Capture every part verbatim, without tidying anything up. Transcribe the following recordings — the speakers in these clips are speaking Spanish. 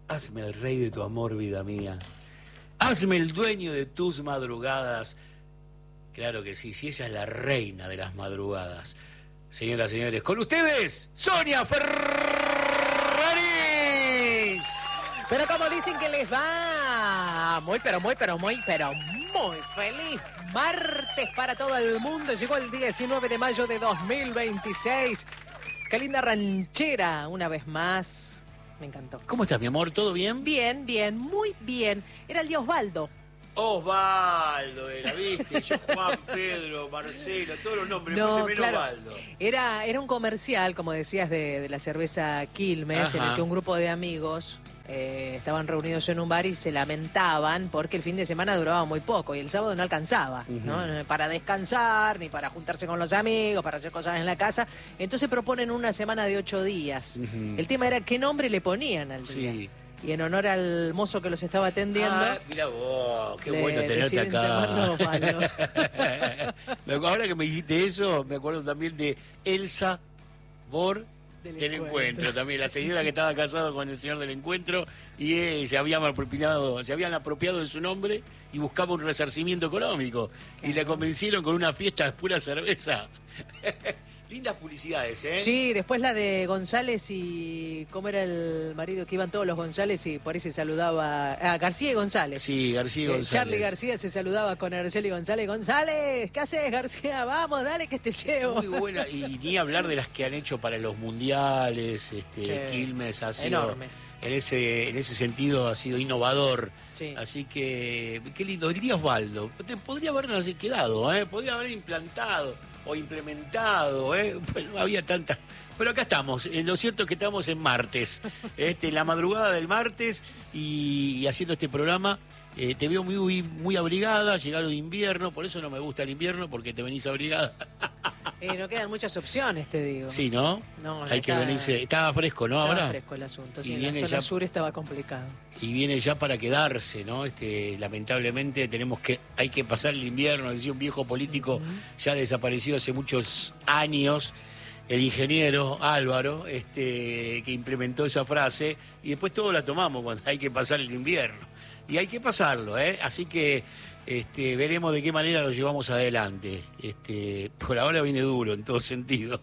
Hazme el rey de tu amor, vida mía. Hazme el dueño de tus madrugadas. Claro que sí, si ella es la reina de las madrugadas. Señoras y señores, con ustedes, Sonia Ferraris. Pero como dicen que les va, muy, pero muy, pero muy, pero muy feliz martes para todo el mundo. Llegó el diecinueve de mayo de dos mil veintiséis. Qué linda ranchera, una vez más. Me encantó. ¿Cómo estás, mi amor? ¿Todo bien? Bien, bien, muy bien. Era el día Osvaldo. Osvaldo era, ¿viste? Yo, Juan, Pedro, Marcelo, todos los nombres, no, puse menos claro. Osvaldo. Era, era un comercial, como decías, de, de la cerveza Quilmes, Ajá. en el que un grupo de amigos eh, estaban reunidos en un bar y se lamentaban porque el fin de semana duraba muy poco y el sábado no alcanzaba, uh-huh. ¿no? Para descansar, ni para juntarse con los amigos, para hacer cosas en la casa. Entonces proponen una semana de ocho días. Uh-huh. El tema era qué nombre le ponían al día. Sí. Y en honor al mozo que los estaba atendiendo... Ah, mira vos, qué bueno tenerte acá. Ahora que me dijiste eso, me acuerdo también de Elsa Bor del, del encuentro. encuentro también, la señora que estaba casada con el señor del encuentro y eh, se habían apropiado, se habían apropiado de su nombre y buscaba un resarcimiento económico. Claro. Y la convencieron con una fiesta de pura cerveza. Lindas publicidades, ¿eh? Sí, después la de González y... ¿Cómo era el marido? Que iban todos los González y por ahí se saludaba... Ah, García y González. Sí, García y González. Eh, Charlie García se saludaba con Araceli González. González, ¿qué haces, García? Vamos, dale que te llevo. Muy buena. Y ni hablar de las que han hecho para los mundiales. Este, sí. Quilmes ha sido... Enormes. En ese, en ese sentido ha sido innovador. Sí. Así que, qué lindo. El día Osvaldo. Podría habernos quedado, ¿eh? Podría haber implantado... o implementado, ¿eh? Bueno, había tantas... Pero acá estamos, eh, lo cierto es que estamos en martes, este, la madrugada del martes, y, y haciendo este programa. Eh, te veo muy, muy abrigada, llegaron de invierno, por eso no me gusta el invierno, porque te venís abrigada. Eh, no quedan muchas opciones, te digo. Sí, ¿no? No, hay que estaba, venirse. Estaba fresco, ¿no? Estaba Ahora. fresco el asunto. Sí, y en viene la zona ya, sur estaba complicado. Y viene ya para quedarse, ¿no? Este, lamentablemente tenemos que, hay que pasar el invierno, decía un viejo político uh-huh. ya desaparecido hace muchos años, el ingeniero Álvaro, este, que implementó esa frase, y después todos la tomamos cuando hay que pasar el invierno. Y hay que pasarlo, ¿eh? Así que este, veremos de qué manera lo llevamos adelante. Este, por ahora viene duro en todo sentido.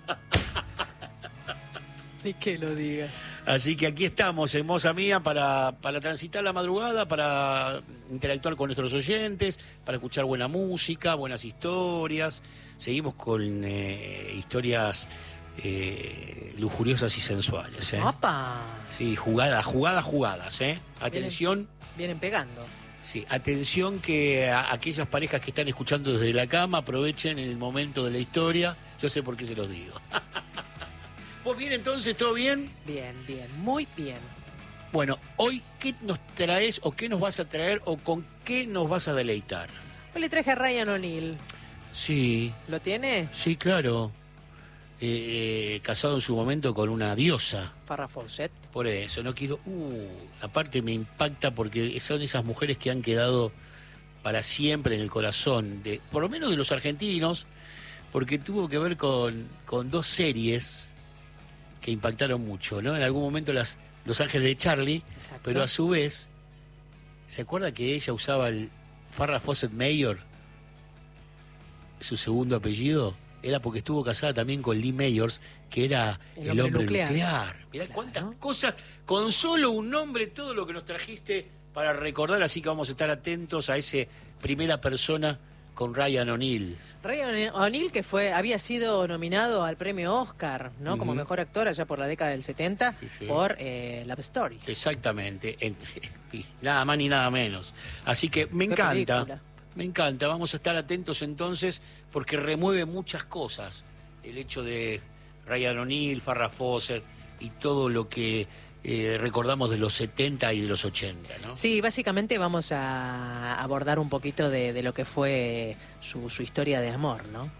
Ni que lo digas. Así que aquí estamos, hermosa mía, para, para transitar la madrugada, para interactuar con nuestros oyentes, para escuchar buena música, buenas historias. Seguimos con eh, historias eh, lujuriosas y sensuales. ¿eh? ¡Opa! Sí, jugadas, jugadas, jugadas. ¿eh? Atención. Vienen, vienen pegando. Sí, atención que a aquellas parejas que están escuchando desde la cama aprovechen en el momento de la historia. Yo sé por qué se los digo. ¿Vos bien entonces? ¿Todo bien? Bien, bien, muy bien. Bueno, hoy, ¿qué nos traes o qué nos vas a traer o con qué nos vas a deleitar? Hoy le traje a Ryan O'Neal. Sí. ¿Lo tiene? Sí, claro. Eh, eh, casado en su momento con una diosa. Farrah Fawcett. Por eso, no quiero... Uh, aparte me impacta porque son esas mujeres que han quedado para siempre en el corazón, de por lo menos de los argentinos, porque tuvo que ver con, con dos series que impactaron mucho, ¿no? En algún momento las Los Ángeles de Charlie, exacto. Pero a su vez, ¿se acuerda que ella usaba el Farrah Fawcett Mayor? Su segundo apellido era porque estuvo casada también con Lee Mayors, que era el, el hombre, hombre nuclear. nuclear. Mirá claro. Cuántas cosas, con solo un nombre, todo lo que nos trajiste para recordar, así que vamos a estar atentos a ese primera persona con Ryan O'Neal. Ryan O'Neal, que fue había sido nominado al premio Oscar, ¿no? Uh-huh. Como mejor actor allá por la década del setenta, sí, sí. por eh, Love Story. Exactamente, en, nada más ni nada menos. Así que me encanta, película? me encanta. Vamos a estar atentos entonces, porque remueve muchas cosas. El hecho de Ryan O'Neal, Farrah Fawcett y todo lo que Eh, recordamos de los setenta y de los ochenta, ¿no? Sí, básicamente vamos a abordar un poquito de, de lo que fue su, su historia de amor, ¿no?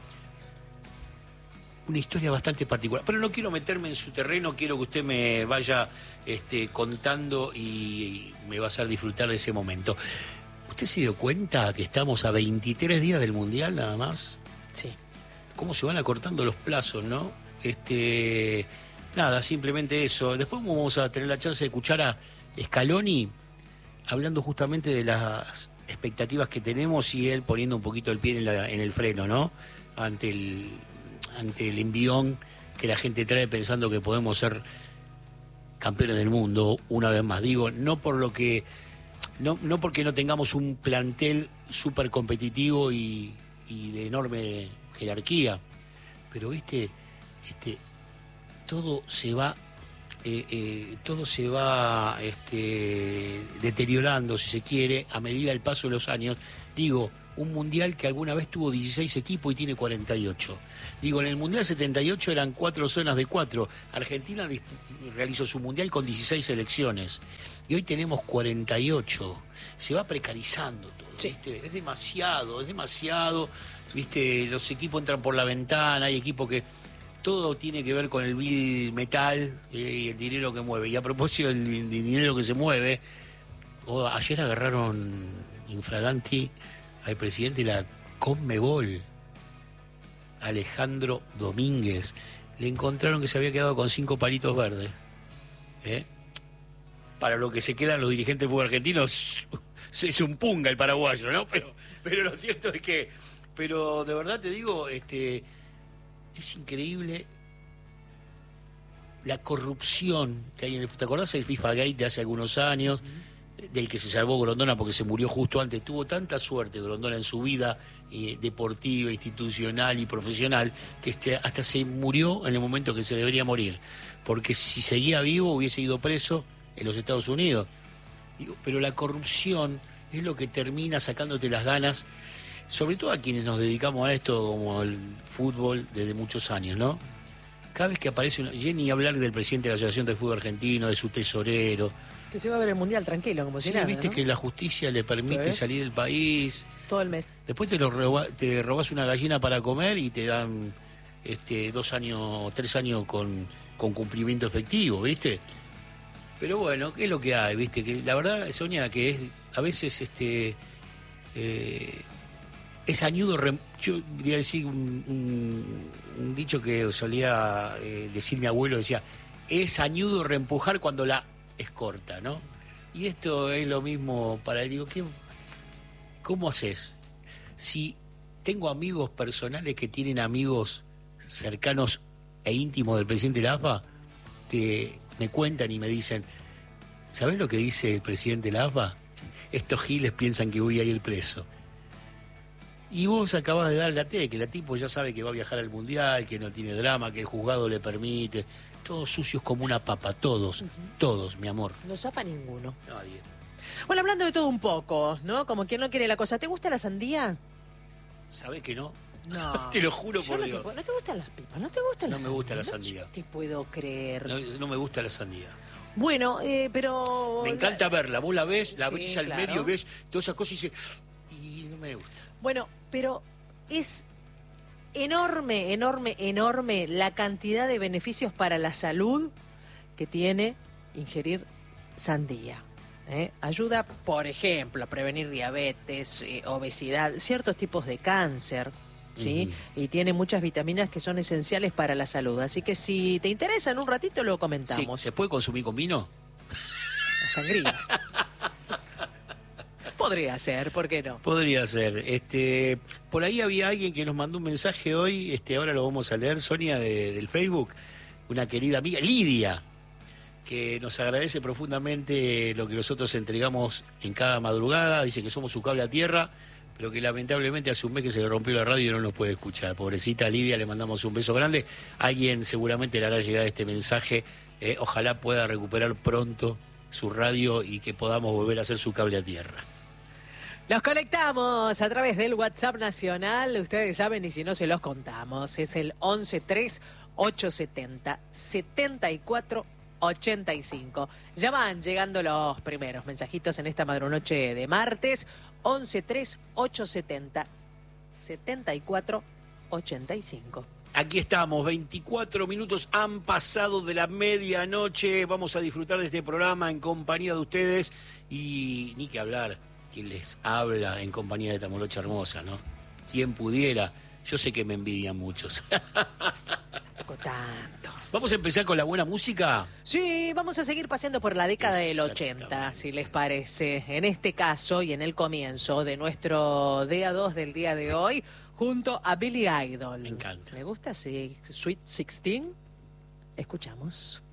Una historia bastante particular, pero no quiero meterme en su terreno, quiero que usted me vaya este, contando y me va a hacer disfrutar de ese momento. ¿Usted se dio cuenta que estamos a veintitrés días del Mundial nada más? Sí. ¿Cómo se van acortando los plazos, no? Este... Nada, simplemente eso. Después vamos a tener la chance de escuchar a Scaloni, hablando justamente de las expectativas que tenemos y él poniendo un poquito el pie en, la, en el freno, ¿no? Ante el, ante el envión que la gente trae pensando que podemos ser campeones del mundo una vez más. Digo, no por lo que, no, no porque no tengamos un plantel súper competitivo y, y de enorme jerarquía, pero viste, este, todo se va Eh, eh, todo se va este, deteriorando, si se quiere, a medida del paso de los años. Digo, un mundial que alguna vez tuvo dieciséis equipos y tiene cuarenta y ocho. Digo, en el mundial setenta y ocho eran cuatro zonas de cuatro. Argentina realizó su mundial con dieciséis selecciones y hoy tenemos cuarenta y ocho. Se va precarizando todo, sí. ¿Viste? Es demasiado, es demasiado, ¿viste? Los equipos entran por la ventana, hay equipos que todo tiene que ver con el vil metal eh, y el dinero que mueve. Y a propósito del, del dinero que se mueve, oh, ayer agarraron infraganti al presidente de la Conmebol, Alejandro Domínguez. Le encontraron que se había quedado con cinco palitos verdes. ¿Eh? Para lo que se quedan los dirigentes del fútbol argentino, es un punga el paraguayo, ¿no? Pero, pero lo cierto es que, pero de verdad te digo, este... es increíble la corrupción que hay en el... ¿Te acordás del FIFA Gate de hace algunos años? Uh-huh. Del que se salvó Grondona porque se murió justo antes. Tuvo tanta suerte Grondona en su vida eh, deportiva, institucional y profesional que este, hasta se murió en el momento que se debería morir. Porque si seguía vivo hubiese ido preso en los Estados Unidos. Digo, pero la corrupción es lo que termina sacándote las ganas, sobre todo a quienes nos dedicamos a esto como el fútbol desde muchos años, ¿no? Cada vez que aparece una... Jenny hablar del presidente de la Asociación de Fútbol Argentino, de su tesorero. Que se va a ver el Mundial tranquilo, como sí, si nada, viste, ¿no? Que la justicia le permite salir del país. Todo el mes. Después te, lo roba, te robas una gallina para comer y te dan este, dos años, tres años con, con cumplimiento efectivo, ¿viste? Pero bueno, ¿qué es lo que hay, viste? Que la verdad, Sonia, que es a veces este... Eh, es añudo, rem... yo quería decir un, un, un dicho que solía eh, decir mi abuelo, decía, es añudo reempujar cuando la es corta, ¿no? Y esto es lo mismo para él, digo, ¿qué, ¿cómo haces? Si tengo amigos personales que tienen amigos cercanos e íntimos del presidente de la A F A, que me cuentan y me dicen, ¿sabés lo que dice el presidente de la A F A? Estos giles piensan que voy a ir preso. Y vos acabas de dar la T, que la tipo ya sabe que va a viajar al Mundial, que no tiene drama, que el juzgado le permite. Todos sucios como una papa, todos, uh-huh. todos, mi amor. No zafa ninguno. Nadie. Bueno, hablando de todo un poco, ¿no? Como quien no quiere la cosa. ¿Te gusta la sandía? ¿Sabés que no? No. Te lo juro Yo por no Dios. Te, ¿No te gustan las pipas? ¿No te gusta la no sandía? No me gusta la sandía. No te puedo creer. No, no me gusta la sandía. Bueno, eh, pero... Me encanta verla. Vos la ves, la sí, brilla claro. al medio, ves todas esas cosas y dices... Y no me gusta. Bueno, pero... es enorme, enorme, enorme la cantidad de beneficios para la salud que tiene ingerir sandía. ¿eh? Ayuda, por ejemplo, a prevenir diabetes, eh, obesidad, ciertos tipos de cáncer, ¿sí? Uh-huh. Y tiene muchas vitaminas que son esenciales para la salud. Así que si te interesa, en un ratito lo comentamos. Sí, ¿se puede consumir con vino? La sangría. Podría ser, ¿por qué no? Podría ser. Este, por ahí había alguien que nos mandó un mensaje hoy, este, ahora lo vamos a leer, Sonia, de, del Facebook, una querida amiga, Lidia, que nos agradece profundamente lo que nosotros entregamos en cada madrugada, dice que somos su cable a tierra, pero que lamentablemente hace un mes que se le rompió la radio y no nos puede escuchar. Pobrecita Lidia, le mandamos un beso grande. Alguien seguramente le hará llegar este mensaje, eh, ojalá pueda recuperar pronto su radio y que podamos volver a hacer su cable a tierra. Los conectamos a través del WhatsApp nacional, ustedes saben y si no se los contamos, es el once tres ocho setenta setenta y cuatro ochenta y cinco. Ya van llegando los primeros mensajitos en esta madrunoche de martes, once tres ocho setenta setenta y cuatro ochenta y cinco. Aquí estamos, veinticuatro minutos han pasado de la medianoche, vamos a disfrutar de este programa en compañía de ustedes y ni que hablar. Quien les habla en compañía de esta morocha hermosa, ¿no? Quien pudiera, yo sé que me envidian muchos. Tampoco tanto. Vamos a empezar con la buena música. Sí, vamos a seguir paseando por la década del ochenta, si les parece. En este caso y en el comienzo de nuestro D A dos del día de hoy, junto a Billy Idol. Me encanta. ¿Me gusta? Sí. Sweet sixteen. Escuchamos.